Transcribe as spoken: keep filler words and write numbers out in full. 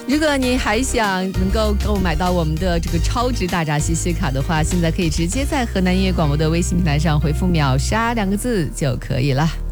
如果你还想能够购买到我们的这个超值大闸西西卡的话，现在可以直接在河南音乐广播的微信平台上回复秒杀两个字就可以了。